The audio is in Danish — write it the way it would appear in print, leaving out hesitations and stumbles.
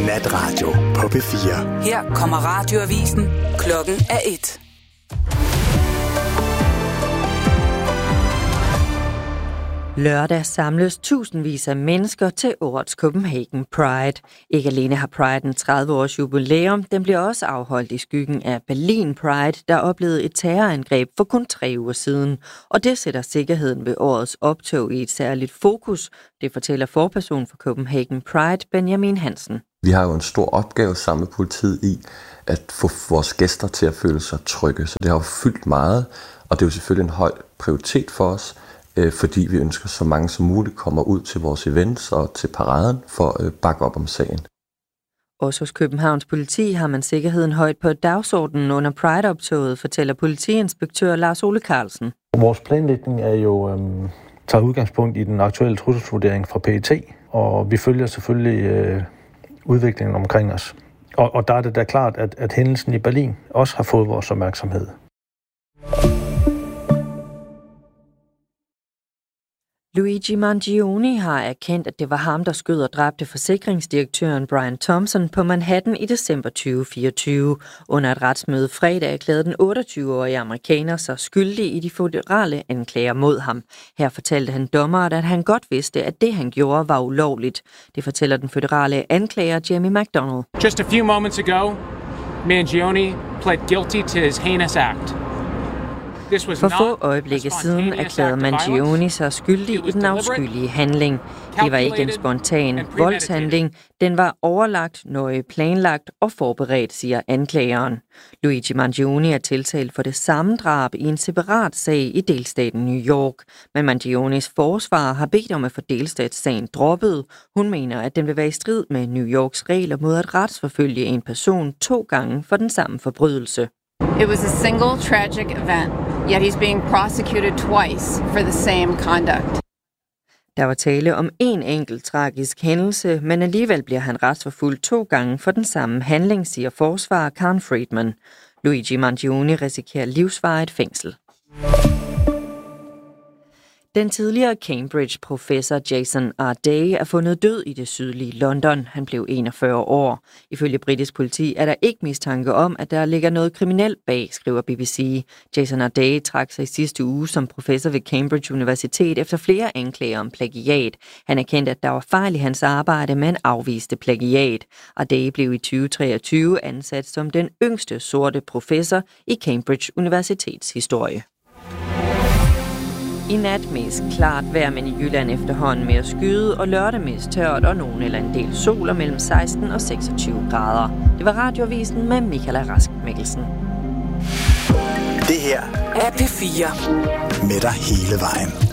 Natradio på P4. Her kommer radioavisen. Klokken er 1. Lørdag samles tusindvis af mennesker til årets Copenhagen Pride. Ikke alene har Pride en 30-års jubilæum, den bliver også afholdt i skyggen af Berlin Pride, der oplevede et terrorangreb for kun 3 uger siden. Og det sætter sikkerheden ved årets optog i et særligt fokus. Det fortæller forperson for Copenhagen Pride, Benjamin Hansen. Vi har jo en stor opgave sammen med politiet i at få vores gæster til at føle sig trygge. Så det har jo fyldt meget, og det er jo selvfølgelig en høj prioritet for os, fordi vi ønsker, så mange som muligt kommer ud til vores events og til paraden for at bakke op om sagen. Også hos Københavns politi har man sikkerheden højt på dagsordenen under Pride-optoget, fortæller politiinspektør Lars Ole Carlsen. Vores planlægning er jo taget udgangspunkt i den aktuelle trusselsvurdering fra PET, og vi følger selvfølgelig udviklingen omkring os. Og der er det da klart, at hændelsen i Berlin også har fået vores opmærksomhed. Luigi Mangione har erkendt, at det var ham, der skød og dræbte forsikringsdirektøren Brian Thompson på Manhattan i december 2024. Under et retsmøde fredag erklærede den 28-årige amerikaner sig skyldig i de føderale anklager mod ham. Her fortalte han dommeren, at han godt vidste, at det han gjorde var ulovligt. Det fortæller den føderale anklager Jamie McDonald. Just a few moments ago, Mangione pled guilty to his heinous act. For få øjeblikke siden erklærede Mangione sig skyldig i den afskyelige handling. Det var ikke en spontan voldshandling. Den var overlagt, nøje planlagt og forberedt, siger anklageren. Luigi Mangione er tiltalt for det samme drab i en separat sag i delstaten New York. Men Mangiones forsvarer har bedt om at få delstatssagen droppet. Hun mener, at den vil være i strid med New Yorks regler mod at retsforfølge en person 2 gange for den samme forbrydelse. It was a single tragic event, yet he's being prosecuted twice for the same conduct. Der var tale om en enkelt tragisk hændelse, men alligevel bliver han retsforfulgt 2 gange for den samme handling, siger forsvarer Karen Friedman. Luigi Mangione risikerer livsvarigt fængsel. Den tidligere Cambridge-professor Jason R. Day er fundet død i det sydlige London. Han blev 41 år. Ifølge britisk politi er der ikke mistanke om, at der ligger noget kriminelt bag, skriver BBC. Jason R. Day trak sig i sidste uge som professor ved Cambridge Universitet efter flere anklager om plagiat. Han erkendte, at der var fejl i hans arbejde, men afviste plagiat. R. Day blev i 2023 ansat som den yngste sorte professor i Cambridge Universitets historie. I nat mest klart vejr, men i Jylland efterhånden mere skyde, og lørdag mest tørt og nogen eller en del sol og mellem 16 og 26 grader. Det var radioavisen med Michaela Rask Mikkelsen. Det her er P4 med dig hele vejen.